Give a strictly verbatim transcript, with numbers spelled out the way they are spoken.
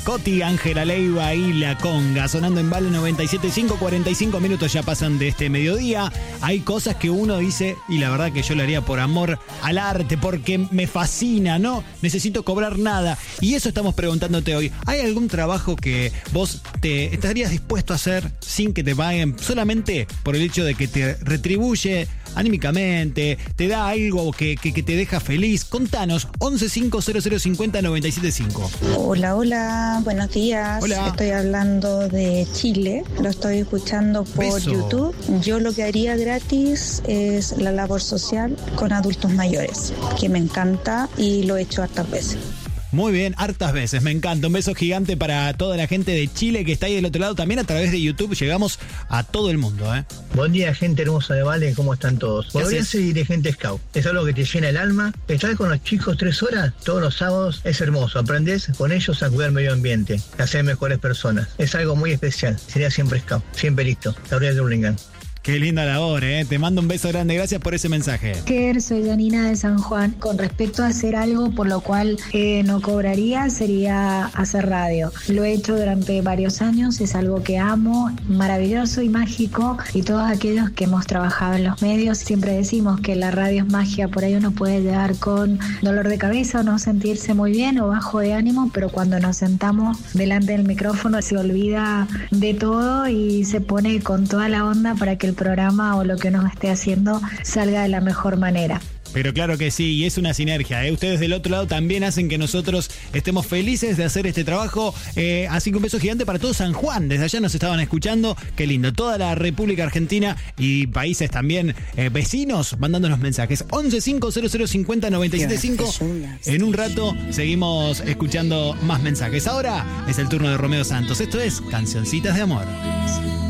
Coti, Ángela Leiva y La Conga, sonando en Vale noventa y siete punto cinco, cuarenta y cinco minutos ya pasan de este mediodía. Hay cosas que uno dice, y la verdad que yo lo haría por amor al arte, porque me fascina, no necesito cobrar nada. Y eso estamos preguntándote hoy. ¿Hay algún trabajo que vos te estarías dispuesto a hacer sin que te paguen, solamente por el hecho de que te retribuye anímicamente, te da algo que, que, que te deja feliz? Contanos, once cinco cero cero cincuenta noventa y siete cinco. Hola, hola, buenos días. Hola. Estoy hablando de Chile, lo estoy escuchando por Beso. YouTube. Yo lo que haría gratis es la labor social con adultos mayores, que me encanta y lo he hecho hartas veces. Muy bien, hartas veces, me encanta. Un beso gigante para toda la gente de Chile que está ahí del otro lado. También a través de YouTube llegamos a todo el mundo, ¿eh? Buen día, gente hermosa de Vale, ¿cómo están todos? Podría ser dirigente scout, es algo que te llena el alma. Estar con los chicos tres horas todos los sábados es hermoso. Aprendés con ellos a cuidar el medio ambiente, a ser mejores personas. Es algo muy especial. Sería siempre scout, siempre listo. Gabriel de Burlingame. Qué linda labor, ¿eh? Te mando un beso grande, gracias por ese mensaje. Ker, soy Janina de San Juan. Con respecto a hacer algo por lo cual eh, no cobraría, sería hacer radio. Lo he hecho durante varios años, es algo que amo, maravilloso y mágico. Y todos aquellos que hemos trabajado en los medios siempre decimos que la radio es magia. Por ahí uno puede llegar con dolor de cabeza o no sentirse muy bien o bajo de ánimo, pero cuando nos sentamos delante del micrófono se olvida de todo y se pone con toda la onda para que el programa o lo que uno esté haciendo salga de la mejor manera. Pero claro que sí, y es una sinergia, ¿eh? Ustedes del otro lado también hacen que nosotros estemos felices de hacer este trabajo. Eh, así que un beso gigante para todo San Juan. Desde allá nos estaban escuchando. Qué lindo. Toda la República Argentina y países también eh, vecinos mandándonos mensajes. once cinco cero cero cincuenta noventa y siete cinco. En un rato seguimos escuchando más mensajes. Ahora es el turno de Romeo Santos. Esto es Cancioncitas de Amor.